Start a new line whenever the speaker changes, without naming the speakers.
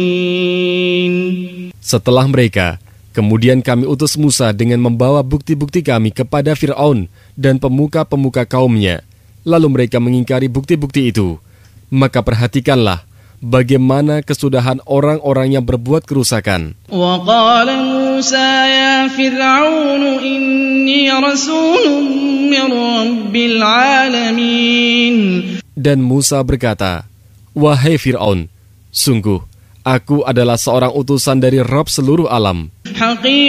Setelah mereka, kemudian kami utus Musa dengan membawa bukti-bukti kami kepada Fir'aun dan pemuka-pemuka kaumnya. Lalu mereka mengingkari bukti-bukti itu. Maka perhatikanlah bagaimana kesudahan orang-orang yang berbuat kerusakan.
وَقَالَ مُوسَى يَا فِرْعَوْنُ إِنِّي رَسُولٌ مِّن رَّبِّ الْعَالَمِينَ. Dan Musa berkata, "Wahai Fir'aun, sungguh, aku adalah seorang utusan dari Rabb seluruh alam."